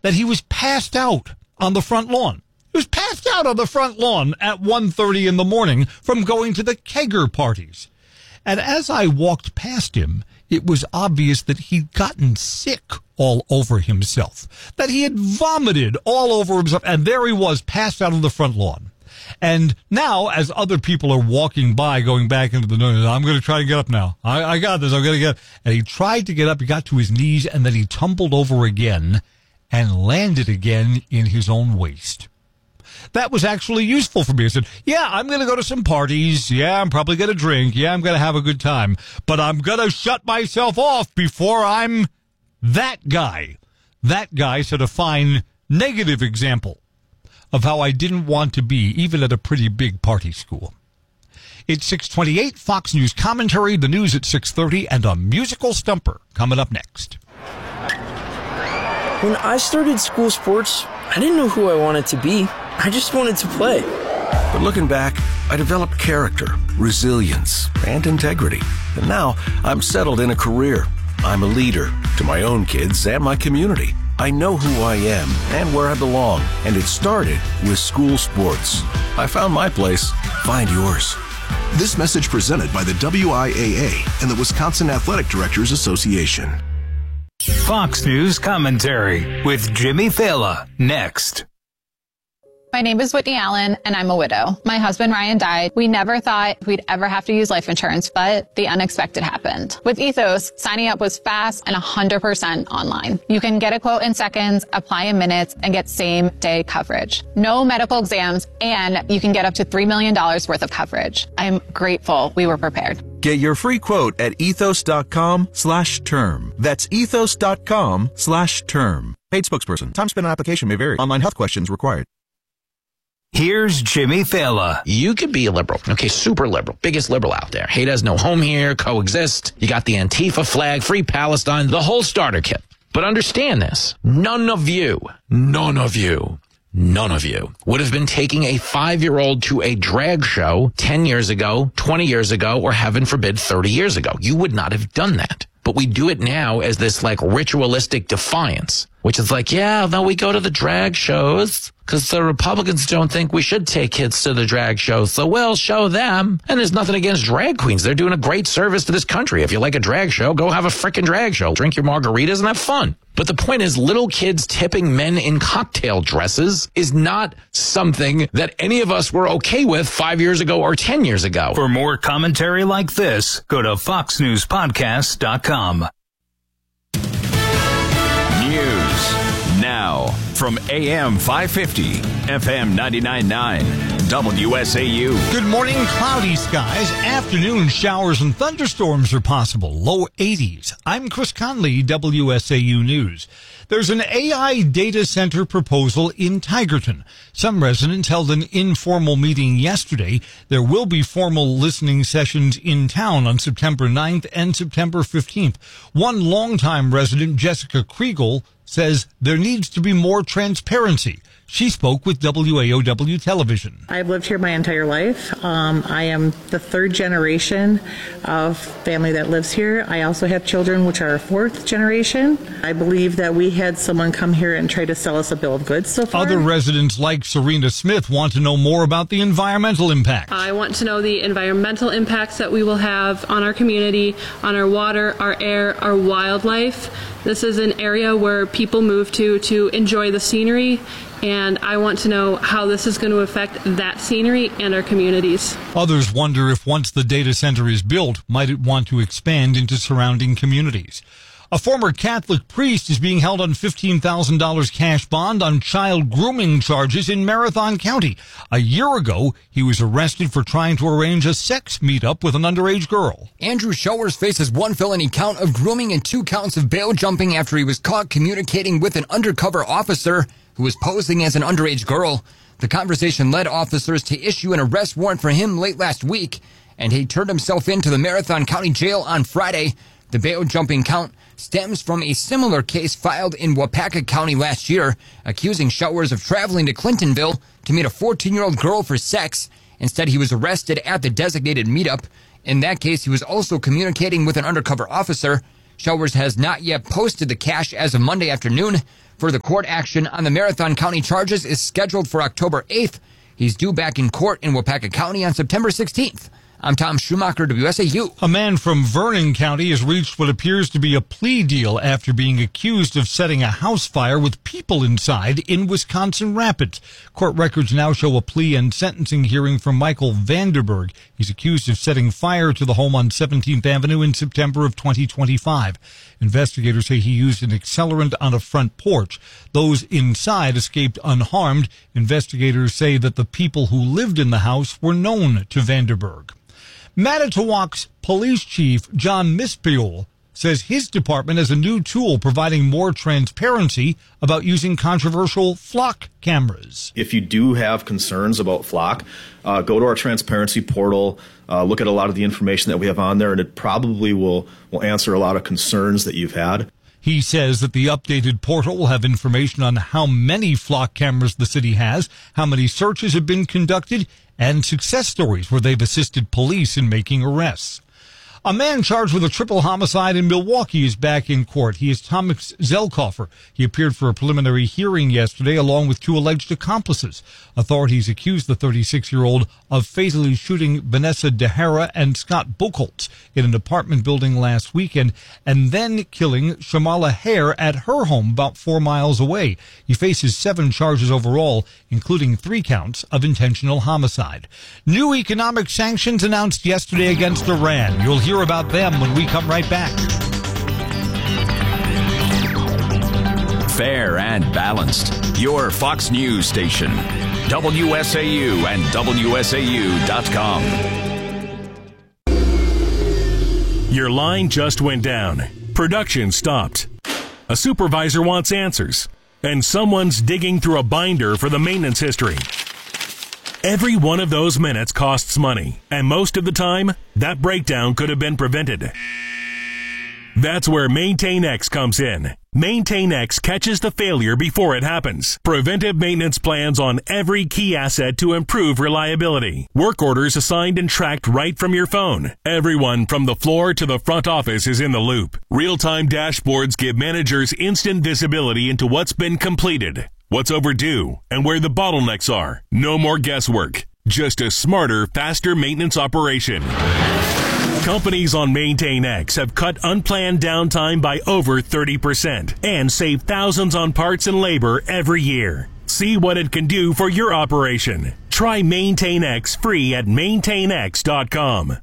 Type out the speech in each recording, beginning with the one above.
that he was passed out on the front lawn. He was passed out on the front lawn at 1:30 in the morning from going to the kegger parties. And as I walked past him, it was obvious that he'd gotten sick all over himself, that he had vomited all over himself, and there he was, passed out on the front lawn. And now, as other people are walking by, going back into the noise, I'm going to try to get up now. I got this. I'm going to get up. And he tried to get up. He got to his knees, and then he tumbled over again and landed again in his own waste. That was actually useful for me. I said, yeah, I'm going to go to some parties. Yeah, I'm probably going to drink. Yeah, I'm going to have a good time. But I'm going to shut myself off before I'm that guy. That guy set a fine negative example of how I didn't want to be, even at a pretty big party school. It's 6:28, Fox News commentary, the news at 6:30, and a musical stumper coming up next. When I started school sports, I didn't know who I wanted to be. I just wanted to play. But looking back, I developed character, resilience, and integrity. And now I'm settled in a career. I'm a leader to my own kids and my community. I know who I am and where I belong, and it started with school sports. I found my place. Find yours. This message presented by the WIAA and the Wisconsin Athletic Directors Association. Fox News commentary with Jimmy Fallon next. My name is Whitney Allen, and I'm a widow. My husband, Ryan, died. We never thought we'd ever have to use life insurance, but the unexpected happened. With Ethos, signing up was fast and 100% online. You can get a quote in seconds, apply in minutes, and get same-day coverage. No medical exams, and you can get up to $3 million worth of coverage. I'm grateful we were prepared. Get your free quote at ethos.com/term. That's ethos.com/term. Paid spokesperson. Time spent on application may vary. Online health questions required. Here's Jimmy Fallon. You could be a liberal. Okay, super liberal. Biggest liberal out there. Hate has no home here, coexist. You got the Antifa flag, free Palestine, the whole starter kit. But understand this. None of you would have been taking a 5-year-old to a drag show 10 years ago, 20 years ago, or heaven forbid, 30 years ago. You would not have done that. But we do it now as this like ritualistic defiance, which is like, yeah, no, we go to the drag shows because the Republicans don't think we should take kids to the drag shows. So we'll show them. And there's nothing against drag queens. They're doing a great service to this country. If you like a drag show, go have a frickin' drag show. Drink your margaritas and have fun. But the point is, little kids tipping men in cocktail dresses is not something that any of us were okay with 5 years ago or 10 years ago. For more commentary like this, go to foxnewspodcast.com. News now from AM 550, FM 99.9, WSAU. Good morning. Cloudy skies. Afternoon showers and thunderstorms are possible. Low 80s. I'm Chris Conley, WSAU News. There's an AI data center proposal in Tigerton. Some residents held an informal meeting yesterday. There will be formal listening sessions in town on September 9th and September 15th. One longtime resident, Jessica Kriegel, says there needs to be more transparency. She spoke with WAOW Television. I've lived here my entire life. I am the third generation of family that lives here. I also have children, which are fourth generation. I believe that we had someone come here and try to sell us a bill of goods so far. Other residents like Serena Smith want to know more about the environmental impact. I want to know the environmental impacts that we will have on our community, on our water, our air, our wildlife. This is an area where people move to enjoy the scenery, and I want to know how this is going to affect that scenery and our communities. Others wonder if once the data center is built, might it want to expand into surrounding communities. A former Catholic priest is being held on $15,000 cash bond on child grooming charges in Marathon County. A year ago, he was arrested for trying to arrange a sex meetup with an underage girl. Andrew Showers faces 1 felony count of grooming and 2 counts of bail jumping after he was caught communicating with an undercover officer who was posing as an underage girl. The conversation led officers to issue an arrest warrant for him late last week, and he turned himself into the Marathon County Jail on Friday. The bail jumping count stems from a similar case filed in Wapaka County last year, accusing Showers of traveling to Clintonville to meet a 14-year-old girl for sex. Instead, he was arrested at the designated meetup. In that case, he was also communicating with an undercover officer. Showers has not yet posted the cash as of Monday afternoon. Further court action on the Marathon County charges is scheduled for October 8th. He's due back in court in Waupaca County on September 16th. I'm Tom Schumacher, WSAU. A man from Vernon County has reached what appears to be a plea deal after being accused of setting a house fire with people inside in Wisconsin Rapids. Court records now show a plea and sentencing hearing from Michael Vanderberg. He's accused of setting fire to the home on 17th Avenue in September of 2025. Investigators say he used an accelerant on a front porch. Those inside escaped unharmed. Investigators say that the people who lived in the house were known to Vanderberg. Manitowoc's police chief, John Mispiol, says his department has a new tool providing more transparency about using controversial flock cameras. If you do have concerns about flock, go to our transparency portal, look at a lot of the information that we have on there, and it probably will answer a lot of concerns that you've had. He says that the updated portal will have information on how many flock cameras the city has, how many searches have been conducted, and success stories where they've assisted police in making arrests. A man charged with a triple homicide in Milwaukee is back in court. He is Thomas Zelkoffer. He appeared for a preliminary hearing yesterday along with two alleged accomplices. Authorities accused the 36-year-old of fatally shooting Vanessa DeHara and Scott Buchholz in an apartment building last weekend and then killing Shamala Hare at her home about 4 miles away. He faces 7 charges overall, including 3 counts of intentional homicide. New economic sanctions announced yesterday against Iran. You'll hear about them when we come right back. Fair and balanced. Your Fox News station. WSAU and WSAU.com. Your line just went down. Production stopped. A supervisor wants answers. And someone's digging through a binder for the maintenance history. Every one of those minutes costs money, and most of the time, that breakdown could have been prevented. That's where MaintainX comes in. MaintainX catches the failure before it happens. Preventive maintenance plans on every key asset to improve reliability. Work orders assigned and tracked right from your phone. Everyone from the floor to the front office is in the loop. Real-time dashboards give managers instant visibility into what's been completed, what's overdue, and where the bottlenecks are. No more guesswork. Just a smarter, faster maintenance operation. Companies on MaintainX have cut unplanned downtime by over 30% and save thousands on parts and labor every year. See what it can do for your operation. Try MaintainX free at maintainx.com.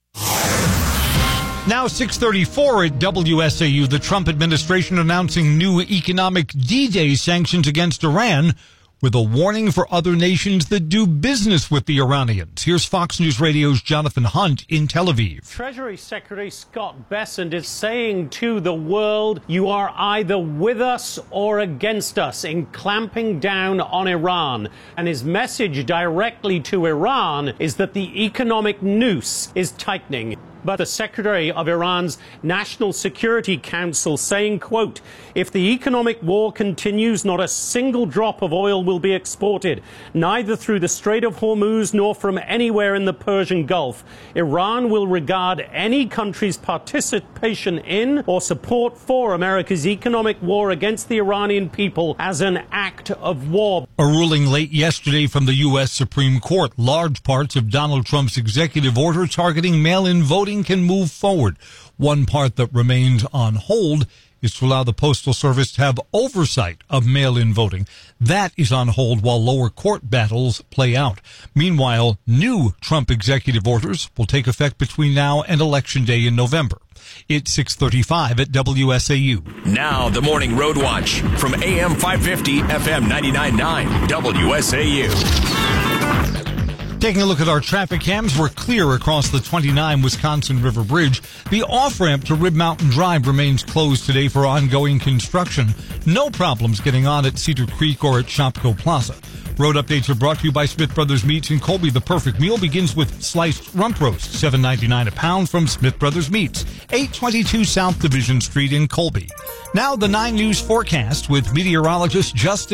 Now 6:34 at WSAU, the Trump administration announcing new economic D-Day sanctions against Iran with a warning for other nations that do business with the Iranians. Here's Fox News Radio's Jonathan Hunt in Tel Aviv. Treasury Secretary Scott Bessent is saying to the world, you are either with us or against us in clamping down on Iran. And his message directly to Iran is that the economic noose is tightening. But the Secretary of Iran's National Security Council saying, quote, if the economic war continues, not a single drop of oil will be exported, neither through the Strait of Hormuz nor from anywhere in the Persian Gulf. Iran will regard any country's participation in or support for America's economic war against the Iranian people as an act of war. A ruling late yesterday from the U.S. Supreme Court. Large parts of Donald Trump's executive order targeting mail-in voting can move forward. One part that remains on hold is to allow the Postal Service to have oversight of mail-in voting. That is on hold while lower court battles play out. Meanwhile, new Trump executive orders will take effect between now and Election Day in November. It's 6:35 at WSAU. Now the Morning Road Watch from AM 550, FM 99.9, WSAU. Taking a look at our traffic cams, we're clear across the 29 Wisconsin River Bridge. The off-ramp to Rib Mountain Drive remains closed today for ongoing construction. No problems getting on at Cedar Creek or at Shopko Plaza. Road updates are brought to you by Smith Brothers Meats in Colby. The perfect meal begins with sliced rump roast, $7.99 a pound from Smith Brothers Meats, 822 South Division Street in Colby. Now the 9 News forecast with meteorologist Justin Lowe.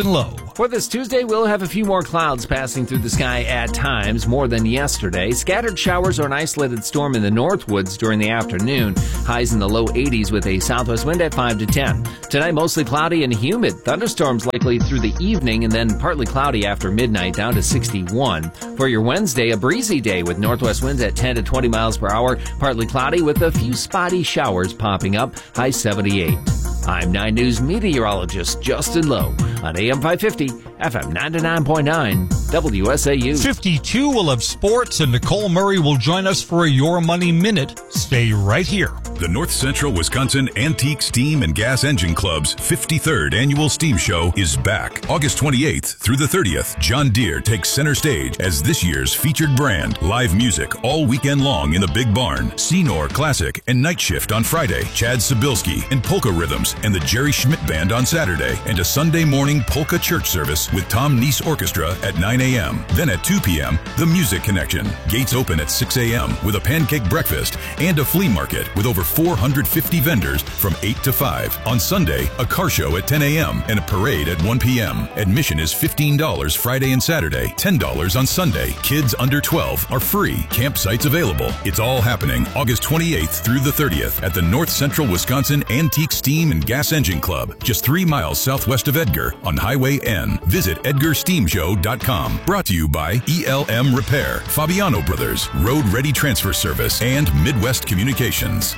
For this Tuesday, we'll have a few more clouds passing through the sky at times, more than yesterday. Scattered showers or an isolated storm in the Northwoods during the afternoon. Highs in the low 80s with a southwest wind at 5 to 10. Tonight, mostly cloudy and humid. Thunderstorms likely through the evening and then partly cloudy after midnight, down to 61. For your Wednesday, a breezy day with northwest winds at 10 to 20 miles per hour. Partly cloudy with a few spotty showers popping up. High 78. I'm 9 News meteorologist Justin Lowe on AM 550, FM 99.9, WSAU. 52 will have sports, and Nicole Murray will join us for a Your Money Minute. Stay right here. The North Central Wisconsin Antique Steam and Gas Engine Club's 53rd Annual Steam Show is back. August 28th through the 30th, John Deere takes center stage as this year's featured brand. Live music all weekend long in the Big Barn. Senor Classic and Night Shift on Friday. Chad Sibilski and Polka Rhythms and the Jerry Schmidt Band on Saturday. And a Sunday morning polka church service with Tom Neese Orchestra at 9 a.m. Then at 2 p.m., the Music Connection. Gates open at 6 a.m. with a pancake breakfast and a flea market with over 450 vendors from 8 to 5. On Sunday, a car show at 10 a.m. and a parade at 1 p.m. Admission is $15 Friday and Saturday, $10 on Sunday. Kids under 12 are free. Campsites available. It's all happening August 28th through the 30th at the North Central Wisconsin Antique Steam and Gas Engine Club, just 3 miles southwest of Edgar on Highway N. Visit EdgarSteamShow.com. Brought to you by ELM Repair, Fabiano Brothers, Road Ready Transfer Service, and Midwest Communications.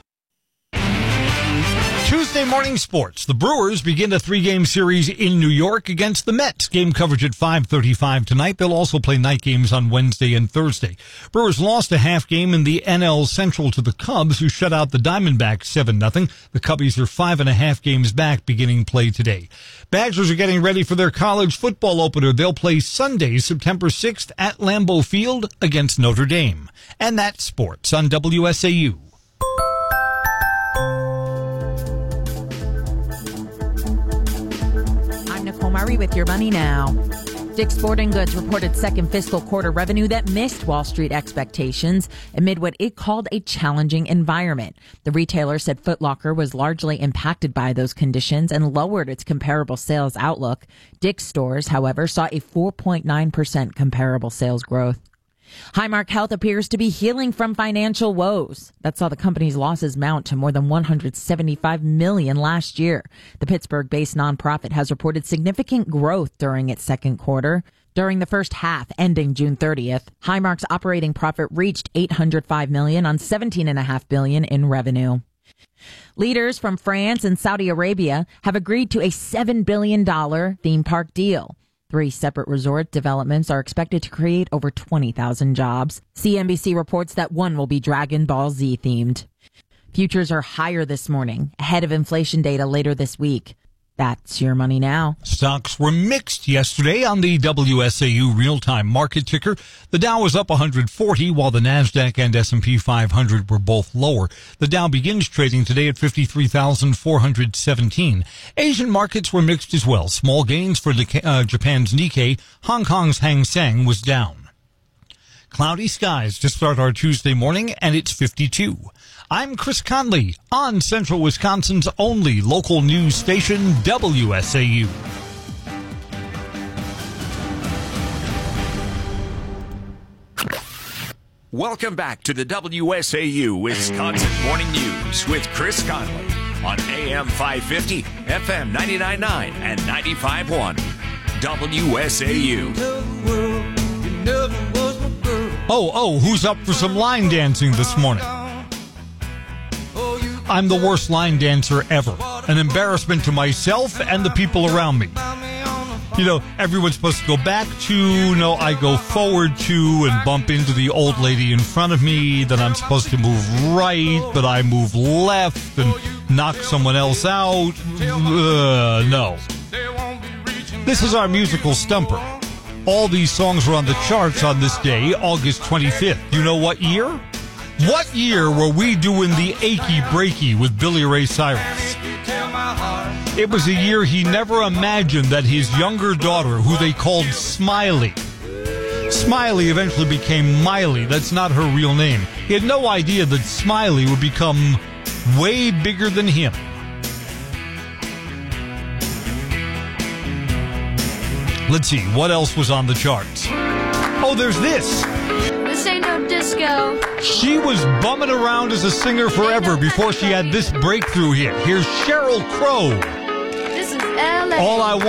Tuesday morning sports. The Brewers begin a 3-game series in New York against the Mets. Game coverage at 5:35 tonight. They'll also play night games on Wednesday and Thursday. Brewers lost a half game in the NL Central to the Cubs, who shut out the Diamondbacks 7-0. The Cubbies are 5.5 games back beginning play today. Badgers are getting ready for their college football opener. They'll play Sunday, September 6th at Lambeau Field against Notre Dame. And that's sports on WSAU. Murray with your money now. Dick's Sporting Goods reported second fiscal quarter revenue that missed Wall Street expectations amid what it called a challenging environment. The retailer said Foot Locker was largely impacted by those conditions and lowered its comparable sales outlook. Dick's stores, however, saw a 4.9% comparable sales growth. Highmark Health appears to be healing from financial woes that saw the company's losses mount to more than $175 million last year. The Pittsburgh-based nonprofit has reported significant growth during its second quarter. During the first half, ending June 30th, Highmark's operating profit reached $805 million on $17.5 billion in revenue. Leaders from France and Saudi Arabia have agreed to a $7 billion theme park deal. 3 separate resort developments are expected to create over 20,000 jobs. CNBC reports that one will be Dragon Ball Z themed. Futures are higher this morning, ahead of inflation data later this week. That's your money now. Stocks were mixed yesterday on the WSAU real-time market ticker. The Dow was up 140, while the NASDAQ and S&P 500 were both lower. The Dow begins trading today at 53,417. Asian markets were mixed as well. Small gains for Japan's Nikkei. Hong Kong's Hang Seng was down. Cloudy skies to start our Tuesday morning, and it's 52. I'm Chris Conley on Central Wisconsin's only local news station, WSAU. Welcome back to the WSAU Wisconsin Morning News with Chris Conley on AM 550, FM 99.9 and 95.1 WSAU. Who's up for some line dancing this morning? I'm the worst line dancer ever. An embarrassment to myself and the people around me. You know, everyone's supposed to go back to, no, I go forward to and bump into the old lady in front of me. Then I'm supposed to move right, but I move left and knock someone else out. No. This is our musical stumper. All these songs were on the charts on this day, August 25th. You know what year? What year were we doing the Achy Breaky with Billy Ray Cyrus? It was a year he never imagined that his younger daughter, who they called Smiley eventually became Miley. That's not her real name. He had no idea that Smiley would become way bigger than him. Let's see, what else was on the charts? Oh, there's this. This ain't no disco. She was bumming around as a singer forever before she had this breakthrough hit. Here's Sheryl Crow. This is LA. All I